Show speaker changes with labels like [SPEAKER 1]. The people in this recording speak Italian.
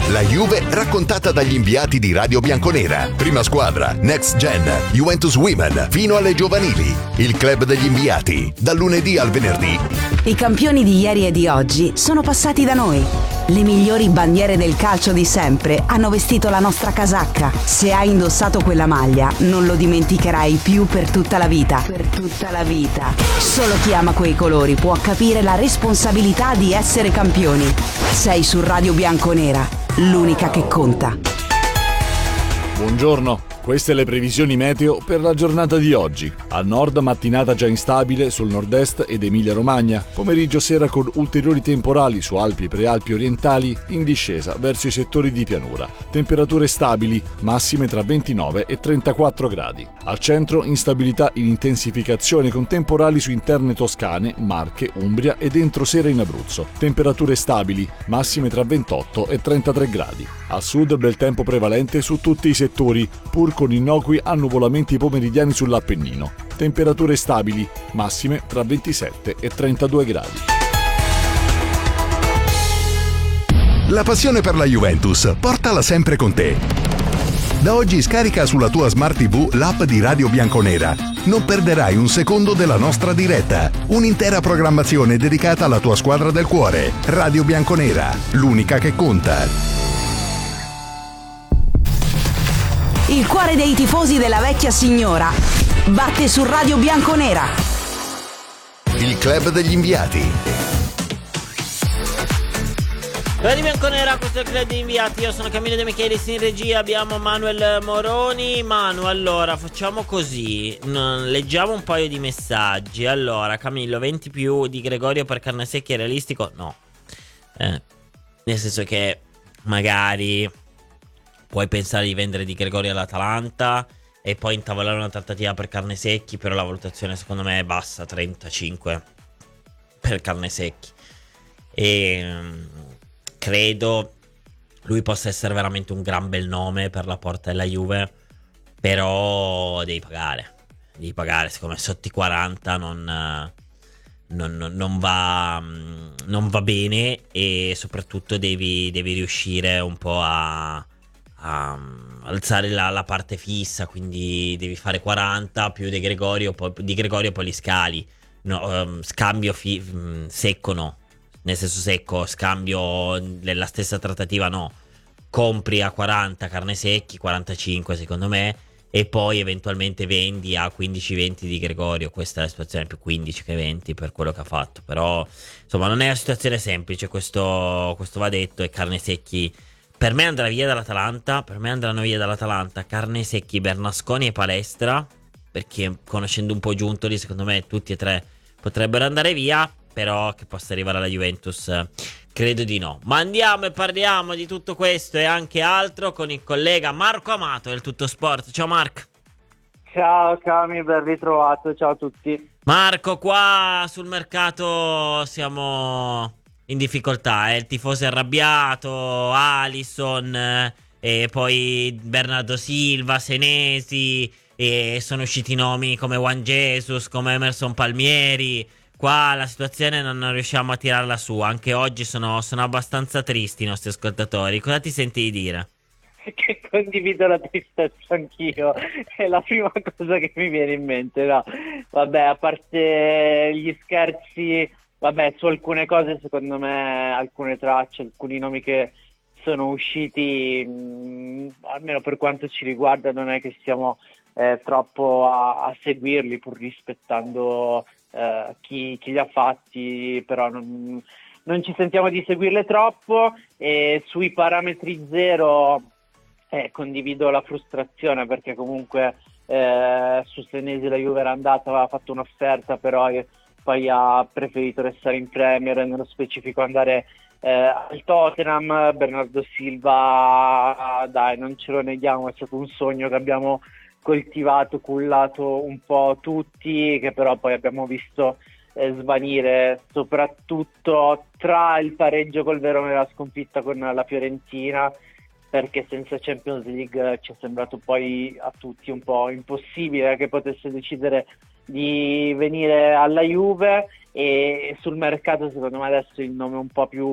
[SPEAKER 1] La Juve raccontata dagli inviati di Radio Bianconera. Prima squadra, Next Gen, Juventus Women, fino alle giovanili. Il club degli inviati, dal lunedì al venerdì.
[SPEAKER 2] I campioni di ieri e di oggi sono passati da noi. Le migliori bandiere del calcio di sempre hanno vestito la nostra casacca. Se hai indossato quella maglia, non lo dimenticherai più per tutta la vita. Per tutta la vita. Solo chi ama quei colori può capire la responsabilità di essere campioni. Sei su Radio Bianconera, l'unica che conta.
[SPEAKER 3] Buongiorno. Queste le previsioni meteo per la giornata di oggi. Al nord mattinata già instabile sul nord-est ed Emilia-Romagna, pomeriggio sera con ulteriori temporali su Alpi e Prealpi orientali in discesa verso i settori di pianura. Temperature stabili, massime tra 29 e 34 gradi. Al centro instabilità in intensificazione con temporali su interne toscane, Marche, Umbria ed entro sera in Abruzzo. Temperature stabili, massime tra 28 e 33 gradi. Al sud bel tempo prevalente su tutti i settori, pur con innocui annuvolamenti pomeridiani sull'Appennino. Temperature stabili, massime tra 27 e 32 gradi.
[SPEAKER 1] La passione per la Juventus, portala sempre con te. Da oggi scarica sulla tua Smart TV l'app di Radio Bianconera. Non perderai un secondo della nostra diretta. Un'intera programmazione dedicata alla tua squadra del cuore. Radio Bianconera, l'unica che conta.
[SPEAKER 2] Il cuore dei tifosi della vecchia signora batte su Radio Bianconera.
[SPEAKER 1] Il club degli inviati.
[SPEAKER 4] Radio Bianconera, questo è il club degli inviati. Io sono Camillo De Michelis, in regia abbiamo Manuel Moroni. Manu, allora facciamo così, leggiamo un paio di messaggi. Allora, Camillo, 20 più di Gregorio per Carnesecchi è realistico? No, nel senso che magari puoi pensare di vendere Di Gregorio all'Atalanta e poi intavolare una trattativa per Carnesecchi, però la valutazione secondo me è bassa, 35 per Carnesecchi. E credo lui possa essere veramente un gran bel nome per la porta della Juve, però devi pagare, secondo me sotto i 40 non va bene, e soprattutto devi riuscire un po' a alzare la parte fissa, quindi devi fare 40 più Di Gregorio, poi li scali. Scambio secco no, nel senso secco, scambio nella stessa trattativa no, compri a 40 Carnesecchi, 45 secondo me, e poi eventualmente vendi a 15-20 Di Gregorio. Questa è la situazione, più 15 che 20 per quello che ha fatto, però insomma non è una situazione semplice, questo va detto. E Carnesecchi per me andranno via dall'Atalanta Carnesecchi, Bernasconi e Palestra, perché conoscendo un po' Giuntoli secondo me tutti e tre potrebbero andare via, però che possa arrivare alla Juventus credo di no. Ma andiamo e parliamo di tutto questo e anche altro con il collega Marco Amato del Tutto Sport. Ciao Marco.
[SPEAKER 5] Ciao Cami, ben ritrovato, ciao a tutti.
[SPEAKER 4] Marco, qua sul mercato siamo in difficoltà, il tifoso è arrabbiato, Alisson, e poi Bernardo Silva, Senesi, e sono usciti nomi come Juan Jesus, come Emerson Palmieri. Qua la situazione non riusciamo a tirarla su, anche oggi sono abbastanza tristi i nostri ascoltatori. Cosa ti senti di dire?
[SPEAKER 5] Che condivido la tristezza anch'io, è la prima cosa che mi viene in mente, no? Vabbè, a parte gli scherzi, vabbè, su alcune cose secondo me, alcune tracce, alcuni nomi che sono usciti, almeno per quanto ci riguarda, non è che stiamo troppo a seguirli, pur rispettando chi li ha fatti, però non ci sentiamo di seguirle troppo. E sui parametri zero condivido la frustrazione, perché comunque su Senesi la Juve era andata, aveva fatto un'offerta, però poi ha preferito restare in Premier, nello specifico andare al Tottenham. Bernardo Silva, dai, non ce lo neghiamo, è stato un sogno che abbiamo coltivato, cullato un po' tutti, che però poi abbiamo visto svanire, soprattutto tra il pareggio col Verona e la sconfitta con la Fiorentina, perché senza Champions League ci è sembrato poi a tutti un po' impossibile che potesse decidere di venire alla Juve. E sul mercato secondo me adesso il nome un po' più